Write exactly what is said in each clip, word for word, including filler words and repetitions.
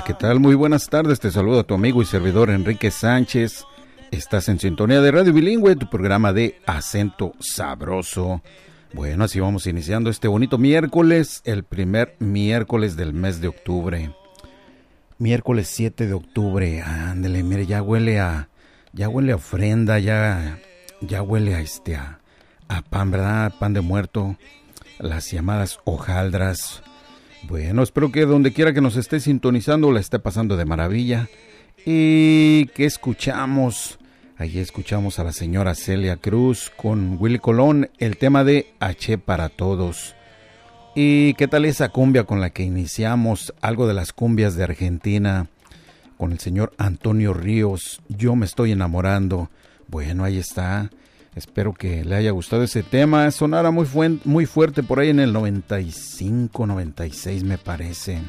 ¿qué tal? Muy buenas tardes, te saluda tu amigo y servidor Enrique Sánchez. Estás en sintonía de Radio Bilingüe, tu programa de acento sabroso. Bueno, así vamos iniciando este bonito miércoles, el primer miércoles del mes de octubre. Miércoles siete de octubre, ándele, mire, ya huele a, ya huele a ofrenda, ya, ya huele a este, a, a pan, ¿verdad? Pan de muerto, las llamadas hojaldras. Bueno, espero que donde quiera que nos esté sintonizando la esté pasando de maravilla. Y que escuchamos, ahí escuchamos a la señora Celia Cruz con Willy Colón, el tema de H para todos. ¿Y qué tal esa cumbia con la que iniciamos? Algo de las cumbias de Argentina, con el señor Antonio Ríos, Yo me estoy enamorando. Bueno, ahí está. Espero que le haya gustado ese tema. Sonara muy, fu- muy fuerte por ahí en el noventa y cinco, noventa y seis me parece.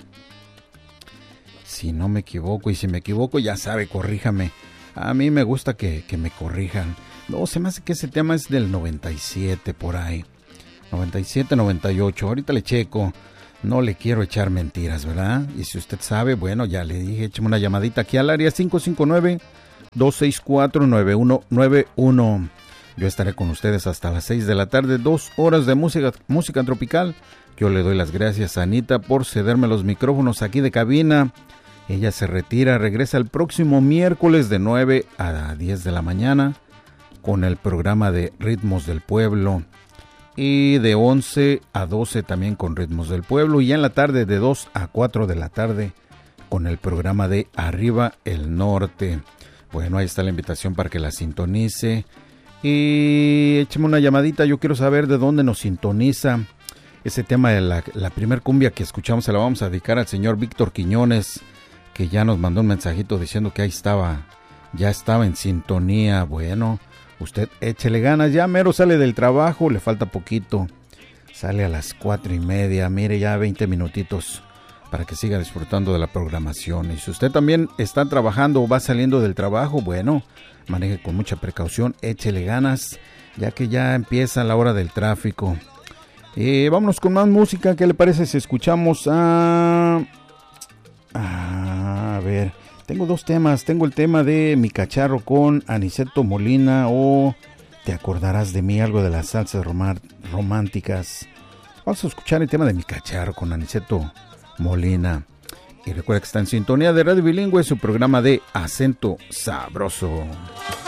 Si no me equivoco, y si me equivoco ya sabe, corríjame. A mí me gusta que, que me corrijan. No, se me hace que ese tema es del noventa y siete por ahí. noventa y siete, noventa y ocho. Ahorita le checo. No le quiero echar mentiras, ¿verdad? Y si usted sabe, bueno, ya le dije, écheme una llamadita aquí al área cinco cinco nueve, dos seis cuatro, nueve uno nueve uno. Yo estaré con ustedes hasta las seis de la tarde, dos horas de música, música tropical. Yo le doy las gracias a Anita por cederme los micrófonos aquí de cabina. Ella se retira, regresa el próximo miércoles de nueve a diez de la mañana con el programa de Ritmos del Pueblo. Y de once a doce también con Ritmos del Pueblo. Y ya en la tarde de dos a cuatro de la tarde con el programa de Arriba el Norte. Bueno, ahí está la invitación para que la sintonice. Y écheme una llamadita, yo quiero saber de dónde nos sintoniza. Ese tema de la, la primer cumbia que escuchamos se la vamos a dedicar al señor Víctor Quiñones, que ya nos mandó un mensajito diciendo que ahí estaba, ya estaba en sintonía. Bueno, usted échele ganas, ya mero sale del trabajo, le falta poquito, sale a las cuatro y media, mire, ya veinte minutitos para que siga disfrutando de la programación. Y si usted también está trabajando o va saliendo del trabajo, bueno, maneje con mucha precaución, échele ganas, ya que ya empieza la hora del tráfico. Y vámonos con más música. ¿Qué le parece si escuchamos a... a ver, tengo dos temas. Tengo el tema de Mi Cacharro con Aniceto Molina o Te acordarás de mí, algo de las salsas romar- románticas. Vamos a escuchar el tema de Mi Cacharro con Aniceto Molina. Y recuerda que está en sintonía de Radio Bilingüe, su programa de acento sabroso.